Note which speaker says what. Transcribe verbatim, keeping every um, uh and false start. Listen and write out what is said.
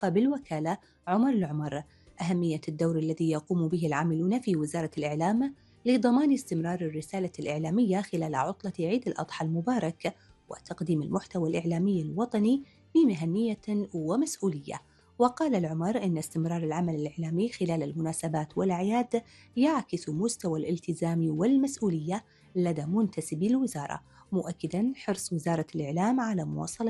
Speaker 1: الحق بالوكالة عمر العمر أهمية الدور الذي يقوم به العاملون في وزارة الإعلام لضمان استمرار الرسالة الإعلامية خلال عطلة عيد الأضحى المبارك وتقديم المحتوى الإعلامي الوطني بمهنية ومسؤولية. وقال العمر إن استمرار العمل الإعلامي خلال المناسبات والأعياد يعكس مستوى الالتزام والمسؤولية لدى منتسبي الوزارة، مؤكداً حرص وزارة الإعلام على مواصلة